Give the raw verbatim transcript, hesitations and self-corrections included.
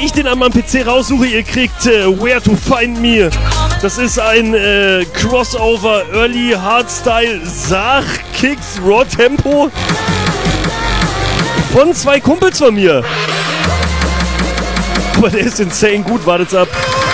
ich den an meinem P C raussuche, ihr kriegt äh, Where to Find Me. Das ist ein äh, Crossover Early Hardstyle Sach Kicks Raw Tempo von zwei Kumpels von mir. Aber der ist insane gut, wartet's ab.